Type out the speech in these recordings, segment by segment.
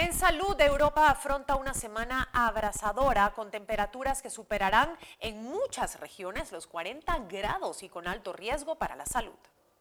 En salud, Europa afronta una semana abrasadora con temperaturas que superarán en muchas regiones los 40 grados y con alto riesgo para la salud.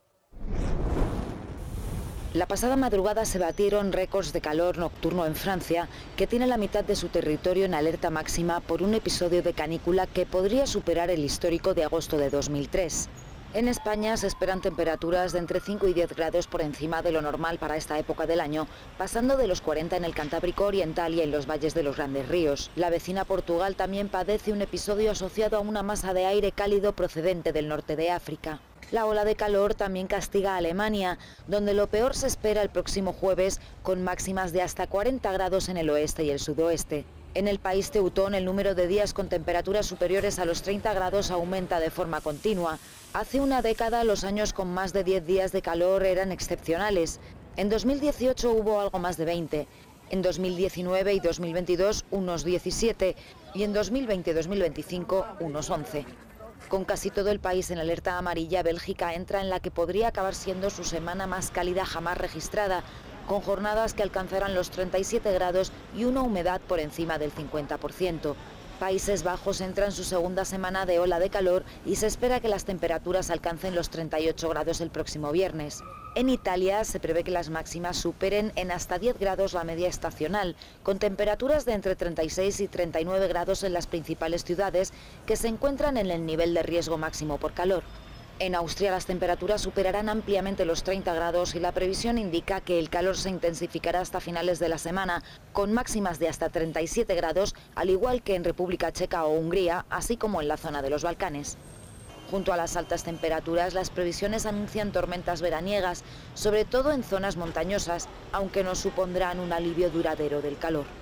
La pasada madrugada se batieron récords de calor nocturno en Francia, que tiene la mitad de su territorio en alerta máxima por un episodio de canícula que podría superar el histórico de agosto de 2003. En España se esperan temperaturas de entre 5 y 10 grados por encima de lo normal para esta época del año, pasando de los 40 en el Cantábrico Oriental y en los valles de los Grandes Ríos. La vecina Portugal también padece un episodio asociado a una masa de aire cálido procedente del norte de África. La ola de calor también castiga a Alemania, donde lo peor se espera el próximo jueves, con máximas de hasta 40 grados en el oeste y el sudoeste. En el país teutón, el número de días con temperaturas superiores a los 30 grados aumenta de forma continua. Hace una década, los años con más de 10 días de calor eran excepcionales. En 2018 hubo algo más de 20. En 2019 y 2022, unos 17. Y en 2020 y 2025, unos 11. Con casi todo el país en alerta amarilla, Bélgica entra en la que podría acabar siendo su semana más cálida jamás registrada, con jornadas que alcanzarán los 37 grados y una humedad por encima del 50%. Países Bajos entra en su segunda semana de ola de calor y se espera que las temperaturas alcancen los 38 grados el próximo viernes. En Italia se prevé que las máximas superen en hasta 10 grados la media estacional, con temperaturas de entre 36 y 39 grados en las principales ciudades que se encuentran en el nivel de riesgo máximo por calor. En Austria las temperaturas superarán ampliamente los 30 grados y la previsión indica que el calor se intensificará hasta finales de la semana, con máximas de hasta 37 grados, al igual que en República Checa o Hungría, así como en la zona de los Balcanes. Junto a las altas temperaturas, las previsiones anuncian tormentas veraniegas, sobre todo en zonas montañosas, aunque no supondrán un alivio duradero del calor.